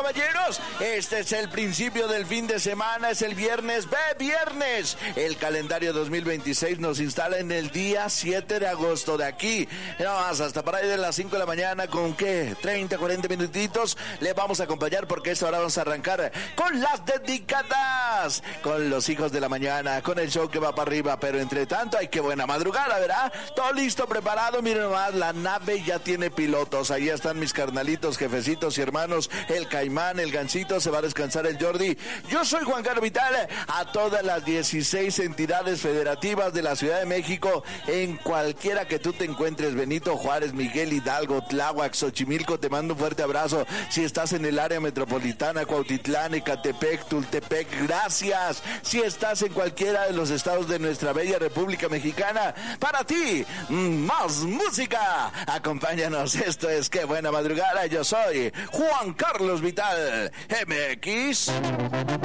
caballeros, este es el principio del fin de semana, es el viernes, viernes. El calendario 2026 nos instala en el día 7 de agosto. De aquí, no más, hasta para ahí de las 5 de la mañana, con ¿qué? 30, 40 minutitos, le vamos a acompañar porque esta hora vamos a arrancar con las dedicadas, con los hijos de la mañana, con el show que va para arriba, pero entre tanto, hay que buena madrugada, ¿verdad? Todo listo, preparado, miren nomás, la nave ya tiene pilotos, ahí están mis carnalitos, jefecitos y hermanos, el Caimán, el Gancito, se va a descansar el Jordi. Yo soy Juan Carlos Vital, a todas las 16 entidades federativas de la Ciudad de México, en cualquiera que tú te encuentres, Benito Juárez, Miguel Hidalgo, Tláhuac, Xochimilco, te mando un fuerte abrazo. Si estás en el área metropolitana, Cuautitlán, Ecatepec, Tultepec, gracias. Si estás en cualquiera de los estados de nuestra bella República Mexicana, para ti, más música. Acompáñanos, esto es Qué Buena Madrugada. Yo soy Juan Carlos Vital, MX.